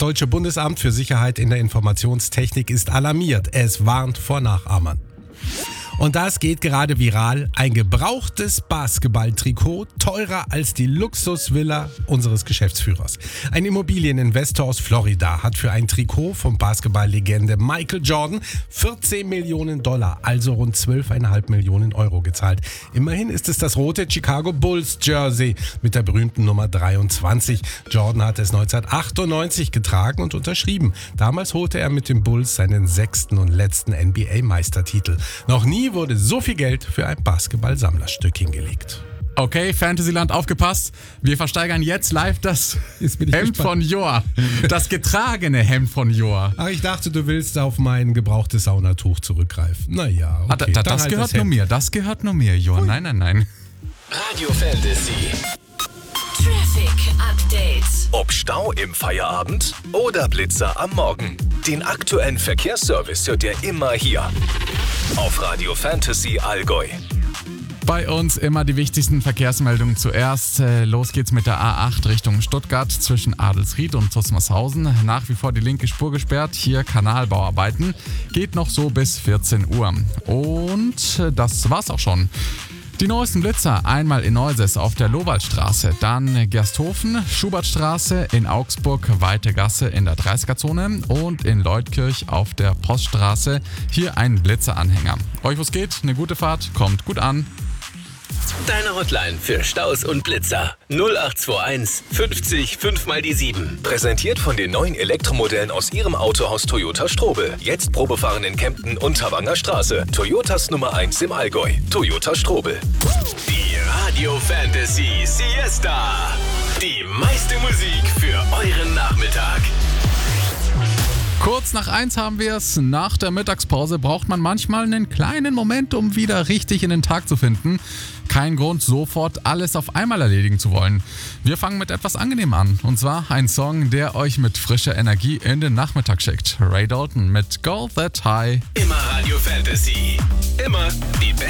Deutsche Bundesamt für Sicherheit in der Informationstechnik ist alarmiert. Es warnt vor Nachahmern. Und das geht gerade viral. Ein gebrauchtes Basketballtrikot, teurer als die Luxusvilla unseres Geschäftsführers. Ein Immobilieninvestor aus Florida hat für ein Trikot von Basketballlegende Michael Jordan 14 Millionen $, also rund 12,5 Millionen Euro gezahlt. Immerhin ist es das rote Chicago Bulls Jersey mit der berühmten Nummer 23. Jordan hat es 1998 getragen und unterschrieben. Damals holte er mit den Bulls seinen 6. und letzten NBA-Meistertitel. Noch nie wurde so viel Geld für ein Basketball-Sammlerstück hingelegt. Okay, Fantasyland, aufgepasst. Wir versteigern jetzt live das Hemd von Joa. Das getragene Hemd von Joa. Ach, ich dachte, du willst auf mein gebrauchtes Saunatuch zurückgreifen. Naja, okay. Das gehört nur mir. Das gehört nur mir, Joa. Nein. Radio Fantasy. Traffic Update. Ob Stau im Feierabend oder Blitzer am Morgen. Den aktuellen Verkehrsservice hört ihr immer hier. Auf Radio Fantasy Allgäu. Bei uns immer die wichtigsten Verkehrsmeldungen zuerst. Los geht's mit der A8 Richtung Stuttgart zwischen Adelsried und Zusmarshausen. Nach wie vor die linke Spur gesperrt. Hier Kanalbauarbeiten. Geht noch so bis 14 Uhr. Und das war's auch schon. Die neuesten Blitzer, einmal in Neuses auf der Lowaldstraße, dann Gersthofen, Schubertstraße, in Augsburg Weitegasse in der 30er-Zone und in Leutkirch auf der Poststraße. Hier ein Blitzeranhänger. Euch was geht, eine gute Fahrt, kommt gut an. Deine Hotline für Staus und Blitzer 0821 50 5 mal die 7. Präsentiert von den neuen Elektromodellen aus ihrem Autohaus Toyota Strobel. Jetzt Probefahren in Kempten und Tawanger Straße. Toyotas Nummer 1 im Allgäu. Toyota Strobel. Die Radio Fantasy Siesta. Die meiste Musik für euren Nachmittag. Kurz nach 1 haben wir es. Nach der Mittagspause braucht man manchmal einen kleinen Moment, um wieder richtig in den Tag zu finden. Kein Grund, sofort alles auf einmal erledigen zu wollen. Wir fangen mit etwas Angenehmem an. Und zwar ein Song, der euch mit frischer Energie in den Nachmittag schickt. Ray Dalton mit Go That High. Immer Radio Fantasy. Immer die beste